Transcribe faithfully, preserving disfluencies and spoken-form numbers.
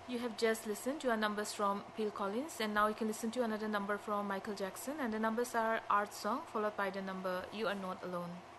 You have just listened to our numbers from Phil Collins, and now you can listen to another number from Michael Jackson, and the numbers are Art Song followed by the number You Are Not Alone.